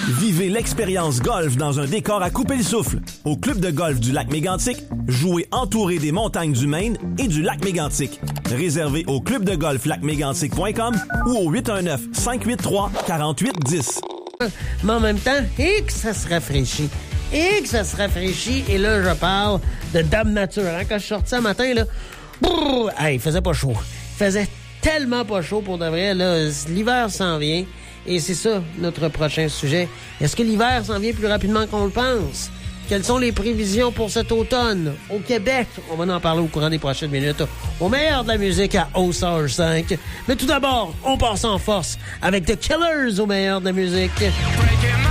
Vivez l'expérience golf dans un décor à couper le souffle. Au club de golf du lac Mégantic, jouez entouré des montagnes du Maine et du lac Mégantic. Réservé au clubdegolflacmégantic.com ou au 819-583-4810. Mais en même temps, que ça se rafraîchit. Que ça se rafraîchit. Et là, je parle de Dame Nature. Hein? Quand je suis sorti ce matin, là, il faisait pas chaud. Il faisait tellement pas chaud pour de vrai. Là, l'hiver s'en vient. Et c'est ça, notre prochain sujet. Est-ce que l'hiver s'en vient plus rapidement qu'on le pense? Quelles sont les prévisions pour cet automne au Québec? On va en parler au courant des prochaines minutes. Au meilleur de la musique à Osage 5. Mais tout d'abord, on passe en force avec The Killers au meilleur de la musique.